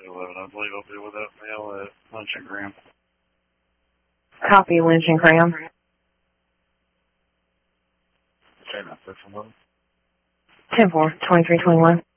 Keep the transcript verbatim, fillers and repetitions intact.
eleven. I believe I'll be with that mail at Lynch and Graham. Copy, Lynch and Graham. Okay, now, six eleven. ten four, twenty-three twenty-one.